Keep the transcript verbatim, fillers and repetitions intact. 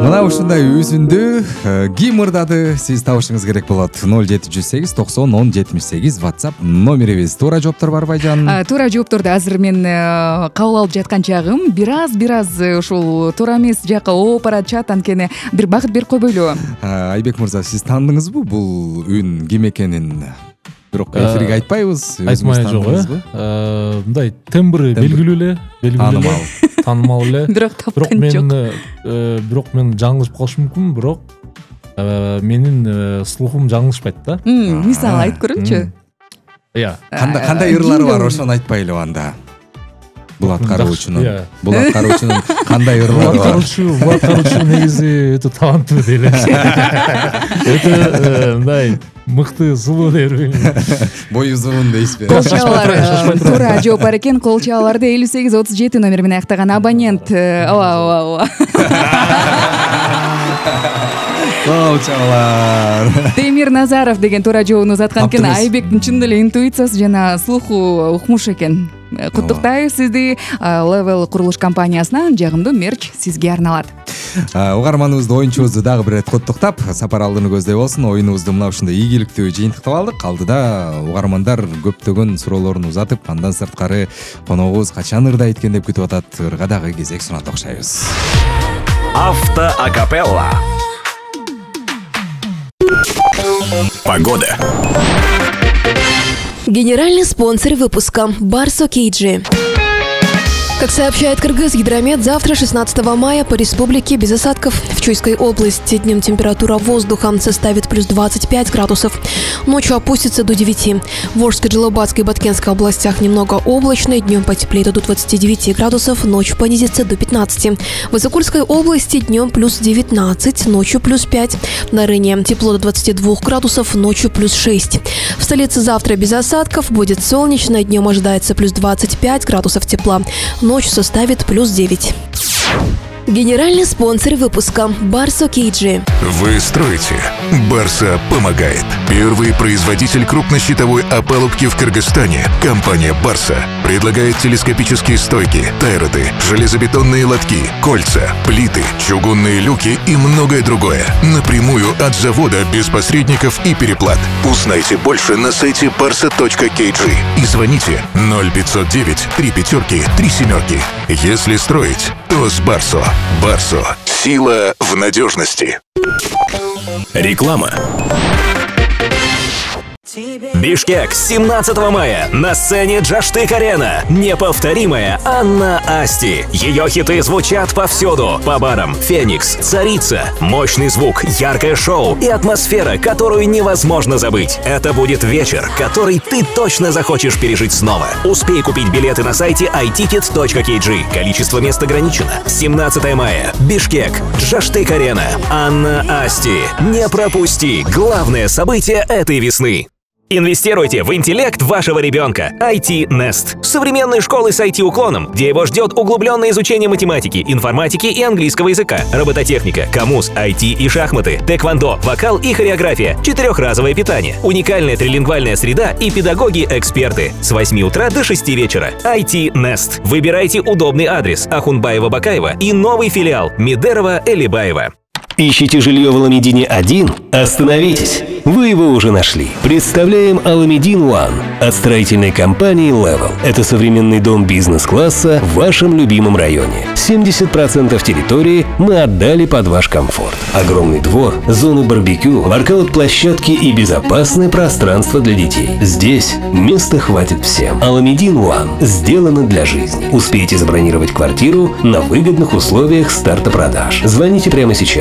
Мына ушундай үзүндү ким ырдады сиз табышыңыз керек болот. ноль жети жүз сегиз токсон он жетимиш сегиз WhatsApp номерибиз. Туура жооптор бар Байжан? Туура жоопторду азыр мен кабыл алып жаткан чагым бир аз бир аз ушул туура эмес жакка ооп баратышат, анткени бир багыт берип койбойлу. Айбек мырза, сиз таандыңызбы бул үн ким экенин? Бирок эфирге айтпайбыз. Айтмай жок э. Мындай тембри белгилүү эле, белгилүү эле, таанымал эле. Бирок тапкан жок. Мен бирок мен жаңылышып калышым мүмкүн, бирок менин слухум жаңылышпайт да. Мисалы айтып көрөңчү. Иә. Кандай кандай ырлары бар, ошону айтпайлы анда. Булат Кароочунун. Булат Кароочунун кандай ырлары бар? Булат Кароочу негизи өтө таланттуу дейли. Өтө мындай мыкты сулуу дерби. Бою узун дейсизби? Кол чабалар туура жооп бар экен. Кол чабаларды элүү сегиз отуз жети номер менен аяктаган абонент. Ооба, ооба, ооба. Кол чабалар. Темир Назаров деген туура жообун узаткан экен. Айбектин чын эле интуициясы жана слуху укмуш экен. Куттуктайбыз сизди. Level курулуш компаниясынан жагымдуу мерч сизге арналат. Угарманыбызды, оюнчубузду дагы бир ирет куттуктап, сапар алдыны көздөй болсун. Оюнубузду мына ушундай ийгиликтүү жыйынтыктап алдык. Алдыда угармандар көптөгөн суроолорун узатып, андан сырткары коногубуз качан ырдайт экен деп күтүп атат. Ырга дагы кезек сунат окшойбуз. Авто акапелла. Погода. Генеральный спонсор выпуска Барсо Кейджи. Как сообщает Кыргызгидромет, завтра, шестнадцатого мая, по республике без осадков. В Чуйской области днем температура воздуха составит плюс двадцать пять градусов. Ночью опустится до девяти. В Волжской, Джалабатской и Баткенской областях немного облачно. Днем потеплее до двадцати девяти градусов, ночью понизится до пятнадцати. В Высокольской области днем плюс девятнадцать, ночью плюс пять. На Рыне тепло до двадцати двух градусов, ночью плюс шесть. В столице завтра без осадков, будет солнечно. Днем ожидается плюс двадцать пять градусов тепла. Ночь составит плюс девять. Генеральный спонсор выпуска Барсо Кейджи. Вы строите, Барса помогает. Первый производитель крупнощитовой опалубки в Кыргызстане, компания Барса, предлагает телескопические стойки, тайроды, железобетонные лотки, кольца, плиты, чугунные люки и многое другое. Напрямую от завода, без посредников и переплат. Узнайте больше на сайте барса точка кей джи и звоните ноль пятьсот девять три пятерки три семерки. Если строить, то с Барсо. Барсо. Сила в надежности. Реклама. Бишкек, семнадцатого мая. На сцене Джаштык-арена. Неповторимая Анна Асти. Ее хиты звучат повсюду. По барам «Феникс», «Царица». Мощный звук, яркое шоу и атмосфера, которую невозможно забыть. Это будет вечер, который ты точно захочешь пережить снова. Успей купить билеты на сайте ай тикет точка кей джи. Количество мест ограничено. семнадцатого мая. Бишкек, Джаштык-арена. Анна Асти. Не пропусти главное событие этой весны. Инвестируйте в интеллект вашего ребенка. ай ти Nest. Современные школы с ай ти-уклоном, где его ждет углубленное изучение математики, информатики и английского языка, робототехника, камус, ай ти и шахматы, тэквондо, вокал и хореография, четырехразовое питание, уникальная трилингвальная среда и педагоги-эксперты. С восьми утра до шести вечера. ай ти Nest. Выбирайте удобный адрес Ахунбаева-Бакаева и новый филиал Мидерова-Элибаева. Ищите жилье в Аламедине один? Остановитесь! Вы его уже нашли. Представляем Аламедин One от строительной компании Level. Это современный дом бизнес-класса в вашем любимом районе. семьдесят процентов территории мы отдали под ваш комфорт. Огромный двор, зоны барбекю, воркаут-площадки и безопасное пространство для детей. Здесь места хватит всем. Аламедин One сделано для жизни. Успейте забронировать квартиру на выгодных условиях старта продаж. Звоните прямо сейчас.